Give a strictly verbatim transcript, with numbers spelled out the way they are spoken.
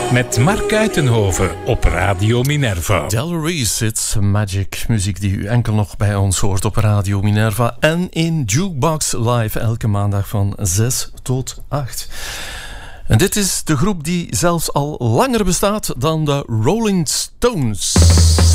Met Mark Uitenhoven op Radio Minerva. Del Reese, It's Magic. Muziek die u enkel nog bij ons hoort op Radio Minerva. En in Jukebox Live elke maandag van zes tot acht. En dit is de groep die zelfs al langer bestaat dan de Rolling Stones.